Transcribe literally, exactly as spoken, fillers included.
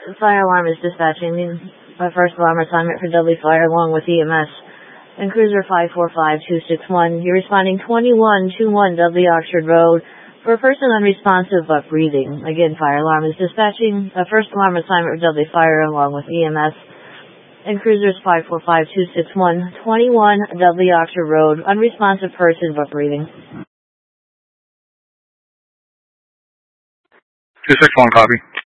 Fire alarm is dispatching the first alarm assignment for Dudley Fire along with E M S and Cruiser five four five two six one. You're responding twenty-one twenty-one Dudley Oxford Road for a person unresponsive but breathing. Again, fire alarm is dispatching the first alarm assignment for Dudley Fire along with E M S and Cruisers five four five two six one, twenty-one Dudley Oxford Road, unresponsive person but breathing. two six one, copy.